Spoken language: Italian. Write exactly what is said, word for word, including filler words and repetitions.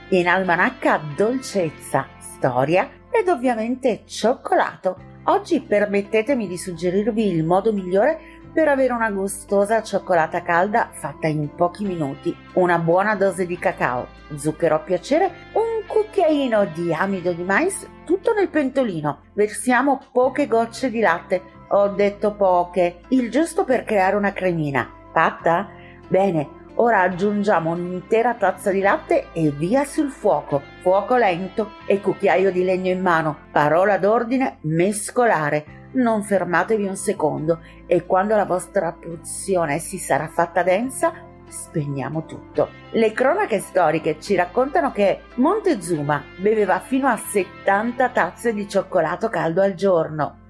In almanacca dolcezza, storia ed ovviamente cioccolato. Oggi permettetemi di suggerirvi il modo migliore per avere una gustosa cioccolata calda fatta in pochi minuti. Una buona dose di cacao, zucchero a piacere, un cucchiaino di amido di mais, tutto nel pentolino. Versiamo poche gocce di latte, ho detto poche, il giusto per creare una cremina. Fatta? Bene, ora aggiungiamo un'intera tazza di latte e via sul fuoco. Fuoco lento e cucchiaio di legno in mano. Parola d'ordine: mescolare. Non fermatevi un secondo e quando la vostra pozione si sarà fatta densa, spegniamo tutto. Le cronache storiche ci raccontano che Montezuma beveva fino a settanta tazze di cioccolato caldo al giorno.